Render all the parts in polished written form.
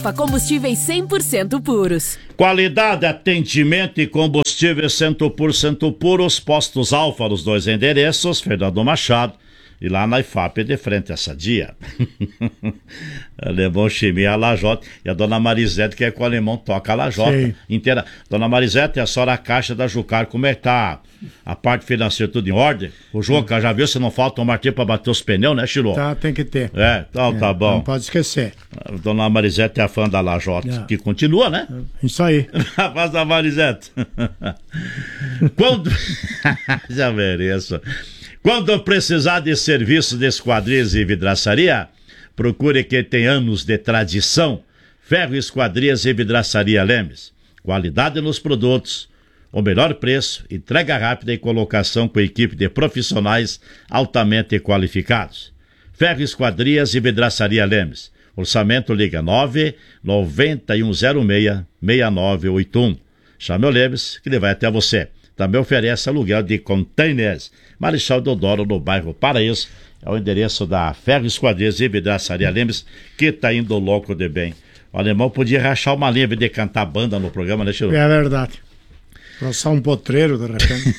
Alfa Combustíveis 100% puros. Qualidade, atendimento e combustíveis 100% puros. Postos Alfa nos 2 endereços, Fernando Machado e lá na IFAP de frente a Sadia. Alemão Chimia, a Lajota. E a dona Marisete quer que o alemão toca a Lajota inteira. Dona Marisete, a senhora caixa da Jucar, como é que tá a parte financeira, tudo em ordem? O Juca, já viu se não falta um martinho pra bater os pneus, né, Chilô? Tá, tem que ter. Então tá bom. Não pode esquecer. A dona Marisete é a fã da Lajota, que continua, né? Isso aí. Rapaz da Marisete. Quando... Já mereço. Quando precisar de serviço de esquadrias e vidraçaria, procure quem tem anos de tradição. Ferro, Esquadrias e Vidraçaria Lemes. Qualidade nos produtos, o melhor preço, entrega rápida e colocação com equipe de profissionais altamente qualificados. Ferro, Esquadrias e Vidraçaria Lemes. Orçamento liga 99106-6981. Chame o Lemes que ele vai até você. Também oferece aluguel de containers. Marechal Deodoro, no bairro Paraíso. É o endereço da Ferro, Esquadrias e Vidraçaria Lemes, que tá indo louco de bem. O alemão podia rachar uma linha de cantar banda no programa, né, Chiru? É verdade. Roçar um potreiro, de repente.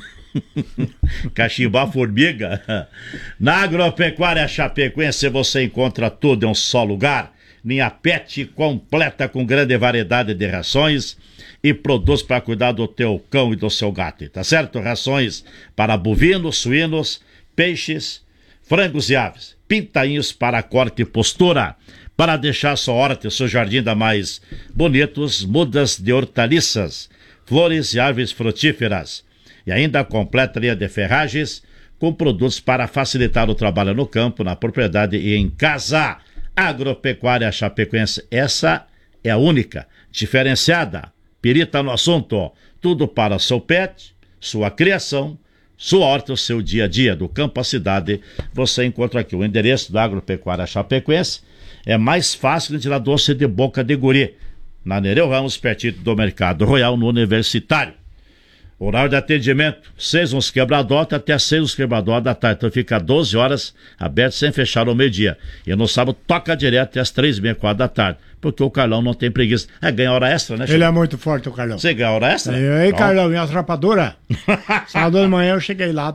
Cachimbar formiga. Na Agropecuária Chapecoense você encontra tudo em um só lugar. Linha Pet completa com grande variedade de rações e produtos para cuidar do teu cão e do seu gato, tá certo? Rações para bovinos, suínos, peixes, frangos e aves. Pintainhos para corte e postura. Para deixar sua horta e seu jardim ainda mais bonitos, mudas de hortaliças, flores e árvores frutíferas. E ainda a completa linha de ferragens com produtos para facilitar o trabalho no campo, na propriedade e em casa. Agropecuária Chapecoense, essa é a única, diferenciada, perita no assunto, tudo para seu pet, sua criação, sua horta, o seu dia a dia, do campo à cidade, você encontra aqui. O endereço da Agropecuária Chapecoense é mais fácil de tirar doce de boca de guri, na Nereu Ramos, pertinho do Mercado Royal, no Universitário. Horário de atendimento, 6 uns quebradota até 6 uns quebradota da tarde. Então fica 12 horas aberto sem fechar ao meio-dia. E no sábado toca direto até as 3h30, 4 da tarde. Porque o Carlão não tem preguiça. Ganha hora extra, né, Chico? Ele é muito forte, o Carlão. Você ganha hora extra? E aí, Carlão, minha rapadura. Sábado de manhã eu cheguei lá,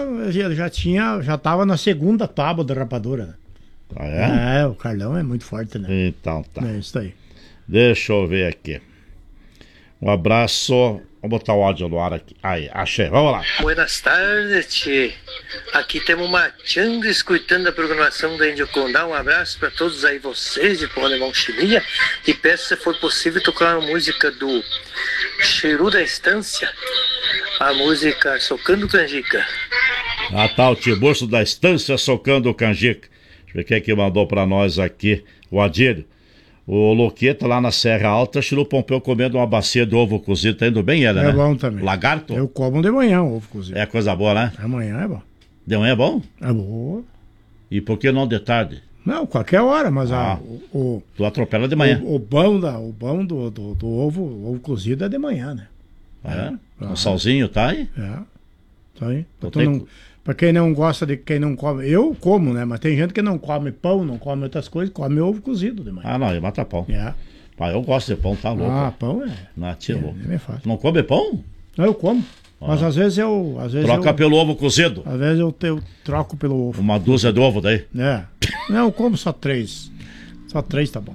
já tava na segunda tábua da rapadura. Ah, é? O Carlão é muito forte, né? Então tá. É isso aí. Deixa eu ver aqui. Um abraço. Vamos botar o áudio no ar aqui. Aí, achei. Vamos lá. Buenas tardes, tchê. Aqui temos uma Changa escutando a programação da Índio Condá. Um abraço para todos aí vocês de Alemão Chimia. E peço, se for possível, tocar uma música do Cheru da Estância. A música Socando Canjica. Tá, o Tiburcio da Estância Socando Canjica. Deixa eu ver quem é que mandou para nós aqui. O Adílio. O Loqueta lá na Serra Alta, Chiru Pompeu comendo uma bacia de ovo cozido, tá indo bem ela, né? É bom também. Lagarto? Eu como de manhã o ovo cozido. É coisa boa, né? Amanhã é bom. De manhã é bom? É bom. E por que não de tarde? Não, qualquer hora, mas tu atropela de manhã. O bom do ovo cozido é de manhã, né? O salzinho tá aí? Tá aí. Pra quem não gosta de quem não come, eu como, né? Mas tem gente que não come pão, não come outras coisas, come ovo cozido de manhã. Não, eu mata pão. Eu gosto de pão, tá louco. Pão é. Nativo. É fácil. Não come pão? Não, eu como. Mas às vezes eu. Troca pelo ovo cozido? Às vezes eu troco pelo ovo. Uma dúzia de ovo daí? Não, eu como só 3. Só 3 tá bom.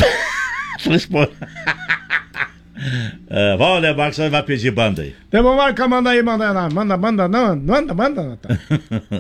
3 por. Vamos levar que você vai pedir banda aí. Então vamos marcar, manda aí, manda.